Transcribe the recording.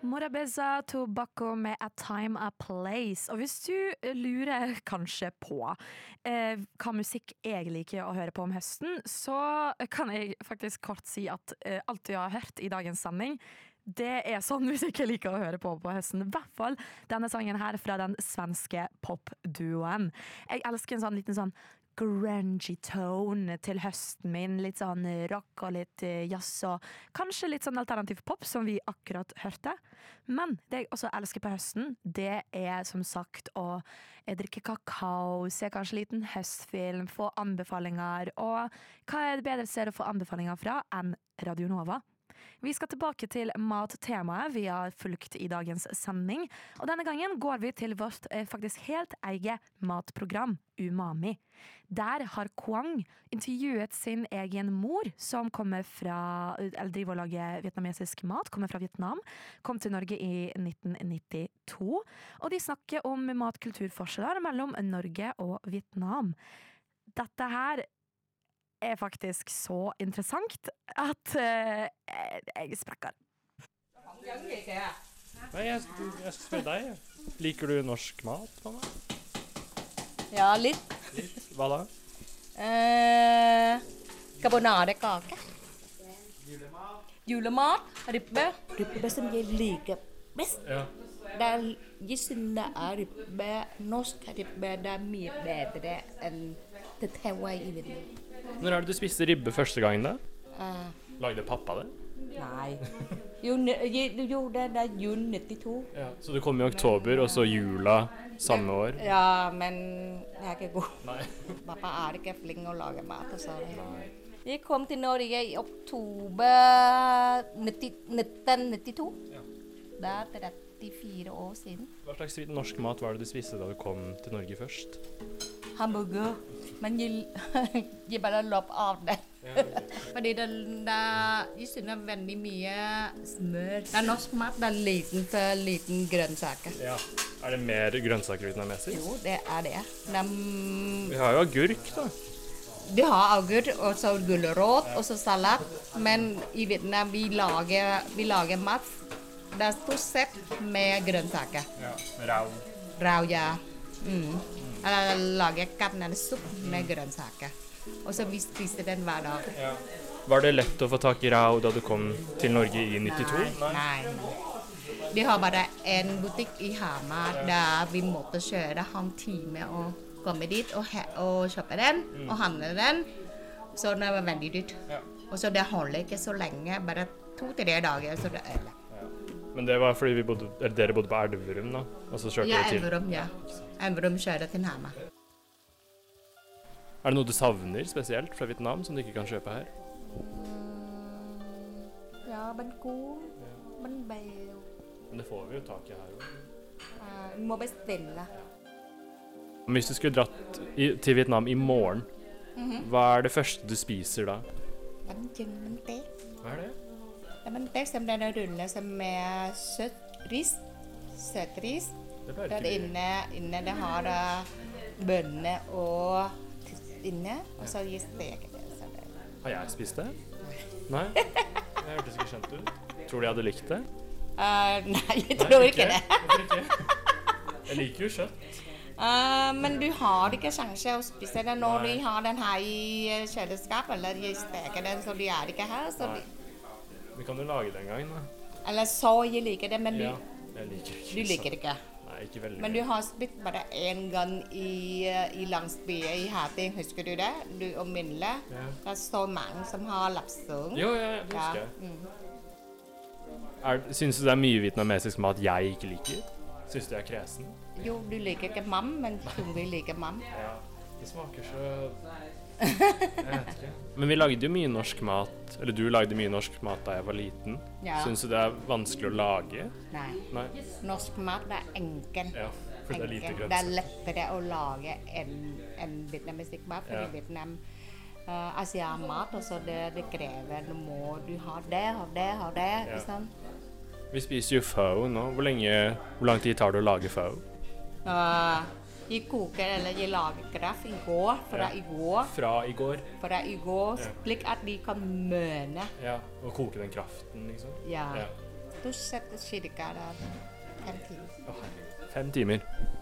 Morabeza Tobacco med A Time, A Place. Og hvis du lurer kanskje på hva musikk jeg liker å høre på om høsten, så kan jeg faktisk kort si at alt du har hørt i dagens sending, det er sånn musikk jeg liker å høre på høsten. I hvert fall denne sangen her fra den svenske popduoen. Jeg elsker en sånn liten sånn grungy tone til høsten min, litt sånn rock og litt jazz og kanskje litt sånn alternativ pop som vi akkurat hørte. Men det jeg også elsker på høsten, det er som sagt å drikke kakao, se kanskje en liten høstfilm, få anbefalinger, og hva er det bedre sted å få anbefalinger fra enn Radio Nova? Vi skal tilbake til mattemaet vi har fulgt i dagens sending, og denne gangen går vi til vårt faktisk helt eget matprogram, Umami. Der har Quang intervjuet sin egen mor, som kommer fra, eller driver og lager vietnamesisk mat, kommer fra Vietnam, kom til Norge i 1992, og de snakker om matkulturforskjeller mellom Norge og Vietnam. Dette her er faktisk så interessant at jeg sprekker. Nei, jeg skal spørre deg. Liker du norsk mat, mamma? Ja, litt. Hva da? Carbonadekake. Julemat. Ribbe. Ribbe som jeg liker best. Ja. Jeg synes det er ribbe, norsk ribbe, det er mye bedre enn det Hawaii i Vietnam. Når er det du spiste ribbe første gang da? Lagde pappa det? Nei. Jo, det er jul 92. Ja. Så du kom i oktober, og så jula samme år? Ja, men jeg er ikke god. Nei. Pappa er ikke flink å lage mat. Jeg kom til Norge i oktober 1992. Ja. Det er 34 år siden. Hva slags norsk mat var det du spiste da du kom til Norge først? Hamburger. Men jeg bare løp av det. Ja, okay. Fordi jeg synes det er veldig mye smør. Det er norsk mat, det er liten grønnsaker. Ja. Er det mer grønnsaker vietnamesisk? Jo, det er det. Vi har jo agurk da. Vi har agurk, og så gulrot, og så salat. Men i Vietnam vi lager mat. Det er stort sett med grønnsaker. Ja, rau. Rau, ja. Eller lager supp med grønnsaker. Og så vi spiste den hver dag. Ja. Var det lett å få tak i rau da du kom til Norge i 92? Nei. Vi har bare en butikk i Hamar der vi måtte kjøre en time og komme dit og kjøpe den og handle den. Så det var veldig dyrt. Ja. Og så det holder ikke så lenge, bare 2-3 dager, så det ødelegger. Men det var fordi dere bodde på Elverum da, og så kjørte dere til? Elverum, ja. Elverum kjører til Hamar. Er det noe du savner spesielt fra Vietnam som du ikke kan kjøpe her? Ja, bánh-cuốn, bánh-bèo. Men det får vi jo tak i her også. Må bestille. Hvis du skulle dratt til Vietnam i morgen, hva er det første du spiser da? Bánh-chưng, bánh-tét. Hva er det? Det er bánh-tét som den ruller som med søtris. Søtris. Det inne det har bønner og inne, og så gir steker det. Har jeg spist det? Nei? Jeg hørtes ikke skjønt ut. Tror du jeg hadde likt det? Nei, jeg tror ikke det. Hvorfor ikke? Jeg liker jo kjøtt. Men du har ikke sjanse å spise det når de har den her i kjøleskap, eller de steker den, så de er ikke her. Så Vi kan jo lage det en gang da. Eller så jeg liker det, men Ja, jeg liker ikke. du liker det ikke. Nei, ikke veldig. Men du har spist bare en gang i landsbyen i Hating, husker du det? Du og Minle. Ja. Det er så mange som har lapsung. Jo, ja, det husker jeg. Synes du det er mye vietnamesisk mat jeg ikke liker? Synes du jeg er kresen? Jo, du liker ikke mam, men vi liker mam. Ja, det smaker så... Jeg vet ikke. Men vi lagde jo mye norsk mat, eller du lagde mye norsk mat da jeg var liten. Ja. Synes du det er vanskelig å lage? Nei. Nei. Norsk mat er enkel. Ja, for det er lite Det er grønnsak. lettere å lage enn vietnamesisk mat, fordi Vietnam asiamat, og så det krever, du har det, ikke sant? Vi spiser jo pho nå. Hvor lang tid tar det å lage pho? Jeg koker, eller jeg lager kraft i går, fra i går. Fra i går, slik at de kan møne. Ja, og koke den kraften, liksom. Ja. du setter cirka 5 timer. 5 timer.